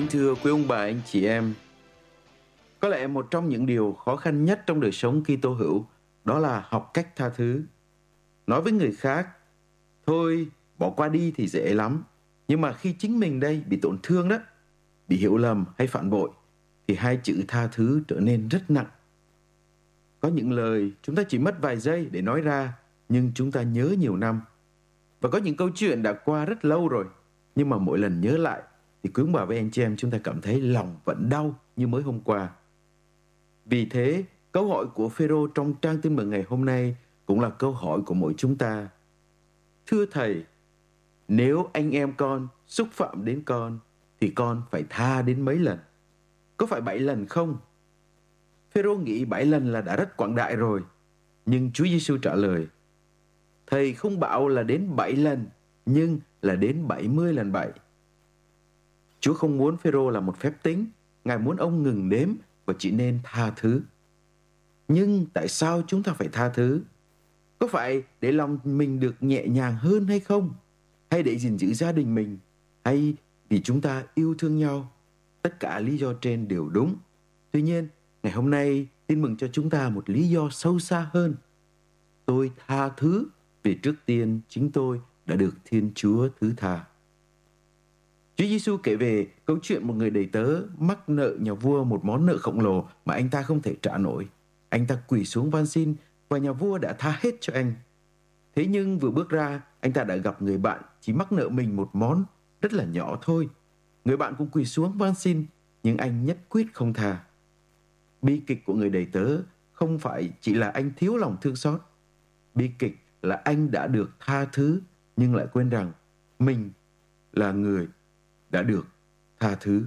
Kính thưa quý ông bà, anh chị em, có lẽ một trong những điều khó khăn nhất trong đời sống Kitô hữu đó là học cách tha thứ. Nói với người khác, thôi bỏ qua đi thì dễ lắm. Nhưng mà khi chính mình đây bị tổn thương đó, bị hiểu lầm hay phản bội, thì hai chữ tha thứ trở nên rất nặng. Có những lời chúng ta chỉ mất vài giây để nói ra, nhưng chúng ta nhớ nhiều năm. Và có những câu chuyện đã qua rất lâu rồi, nhưng mà mỗi lần nhớ lại thì quý ông bà với anh chị em chúng ta cảm thấy lòng vẫn đau như mới hôm qua. Vì thế, câu hỏi của Phêrô trong trang Tin Mừng ngày hôm nay cũng là câu hỏi của mỗi chúng ta. Thưa Thầy, nếu anh em con xúc phạm đến con thì con phải tha đến mấy lần? Có phải 7 lần không? Phêrô nghĩ 7 lần là đã rất quảng đại rồi. Nhưng Chúa Giêsu trả lời, Thầy không bảo là đến 7 lần, nhưng là đến 70 lần 7. Chúa không muốn Phêrô là một phép tính, Ngài muốn ông ngừng đếm và chỉ nên tha thứ. Nhưng tại sao chúng ta phải tha thứ? Có phải để lòng mình được nhẹ nhàng hơn hay không? Hay để gìn giữ gia đình mình? Hay vì chúng ta yêu thương nhau? Tất cả lý do trên đều đúng. Tuy nhiên, ngày hôm nay Tin Mừng cho chúng ta một lý do sâu xa hơn. Tôi tha thứ vì trước tiên chính tôi đã được Thiên Chúa thứ tha. Chúa Giêsu kể về câu chuyện một người đầy tớ mắc nợ nhà vua một món nợ khổng lồ mà anh ta không thể trả nổi. Anh ta quỳ xuống van xin và nhà vua đã tha hết cho anh. Thế nhưng vừa bước ra, anh ta đã gặp người bạn chỉ mắc nợ mình một món rất là nhỏ thôi. Người bạn cũng quỳ xuống van xin, nhưng anh nhất quyết không tha. Bi kịch của người đầy tớ không phải chỉ là anh thiếu lòng thương xót. Bi kịch là anh đã được tha thứ nhưng lại quên rằng mình là người đã được tha thứ.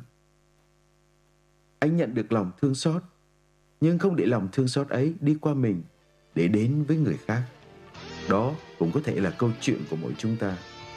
Anh nhận được lòng thương xót, nhưng không để lòng thương xót ấy đi qua mình để đến với người khác. Đó cũng có thể là câu chuyện của mỗi chúng ta.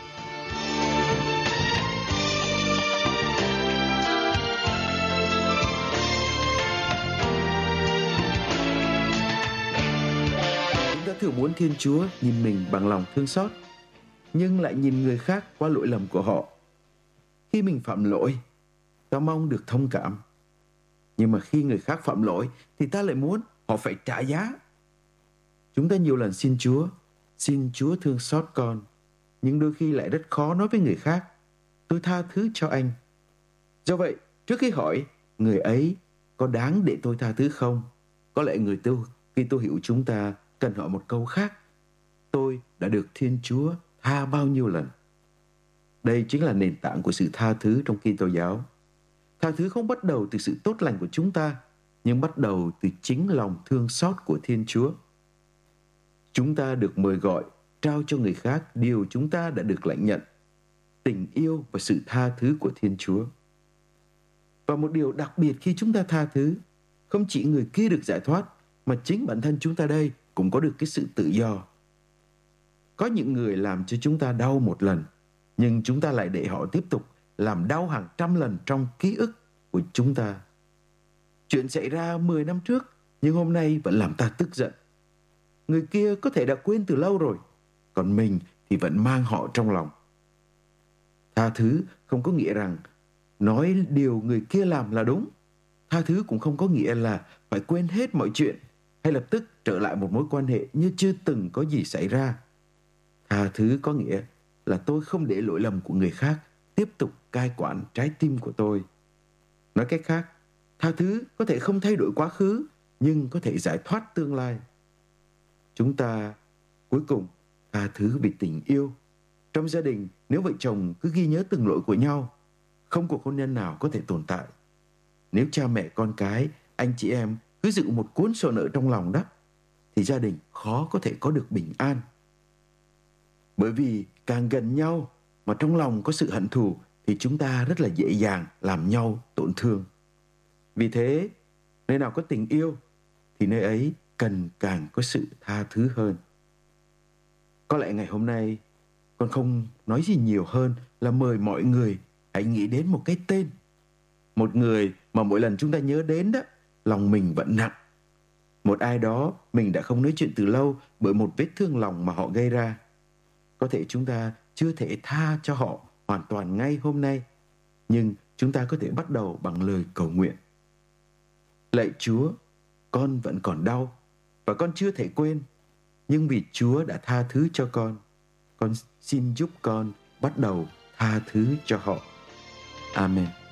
Chúng ta thường muốn Thiên Chúa nhìn mình bằng lòng thương xót, nhưng lại nhìn người khác qua lỗi lầm của họ. Khi mình phạm lỗi, ta mong được thông cảm. Nhưng mà khi người khác phạm lỗi thì ta lại muốn họ phải trả giá. Chúng ta nhiều lần xin Chúa thương xót con, nhưng đôi khi lại rất khó nói với người khác, tôi tha thứ cho anh. Do vậy, trước khi hỏi người ấy có đáng để tôi tha thứ không, có lẽ người Kitô hữu chúng ta cần hỏi một câu khác. Tôi đã được Thiên Chúa tha bao nhiêu lần? Đây chính là nền tảng của sự tha thứ trong Kitô giáo. Tha thứ không bắt đầu từ sự tốt lành của chúng ta, nhưng bắt đầu từ chính lòng thương xót của Thiên Chúa. Chúng ta được mời gọi trao cho người khác điều chúng ta đã được lãnh nhận, tình yêu và sự tha thứ của Thiên Chúa. Và một điều đặc biệt khi chúng ta tha thứ, không chỉ người kia được giải thoát, mà chính bản thân chúng ta đây cũng có được cái sự tự do. Có những người làm cho chúng ta đau một lần, nhưng chúng ta lại để họ tiếp tục làm đau hàng trăm lần trong ký ức của chúng ta. Chuyện xảy ra 10 năm trước, nhưng hôm nay vẫn làm ta tức giận. Người kia có thể đã quên từ lâu rồi, còn mình thì vẫn mang họ trong lòng. Tha thứ không có nghĩa rằng nói điều người kia làm là đúng. Tha thứ cũng không có nghĩa là phải quên hết mọi chuyện hay lập tức trở lại một mối quan hệ như chưa từng có gì xảy ra. Tha thứ có nghĩa là tôi không để lỗi lầm của người khác tiếp tục cai quản trái tim của tôi. Nói cách khác, tha thứ có thể không thay đổi quá khứ, nhưng có thể giải thoát tương lai. Chúng ta cuối cùng tha thứ vì tình yêu. Trong gia đình, nếu vợ chồng cứ ghi nhớ từng lỗi của nhau, không cuộc hôn nhân nào có thể tồn tại. Nếu cha mẹ con cái, anh chị em cứ giữ một cuốn sổ nợ trong lòng đó, thì gia đình khó có thể có được bình an. Bởi vì càng gần nhau mà trong lòng có sự hận thù thì chúng ta rất là dễ dàng làm nhau tổn thương. Vì thế, nơi nào có tình yêu thì nơi ấy cần càng có sự tha thứ hơn. Có lẽ ngày hôm nay con không nói gì nhiều hơn là mời mọi người hãy nghĩ đến một cái tên. Một người mà mỗi lần chúng ta nhớ đến đó, lòng mình vẫn nặng. Một ai đó mình đã không nói chuyện từ lâu bởi một vết thương lòng mà họ gây ra. Có thể chúng ta chưa thể tha cho họ hoàn toàn ngay hôm nay, nhưng chúng ta có thể bắt đầu bằng lời cầu nguyện. Lạy Chúa, con vẫn còn đau và con chưa thể quên, nhưng vì Chúa đã tha thứ cho con xin giúp con bắt đầu tha thứ cho họ. Amen.